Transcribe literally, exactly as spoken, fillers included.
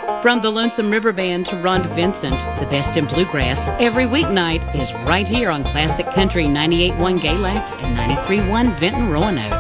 From the Lonesome River Band to Rhonda Vincent, the best in bluegrass, every weeknight is right here on Classic Country ninety-eight point one Galax and ninety-three point one Vinton Roanoke.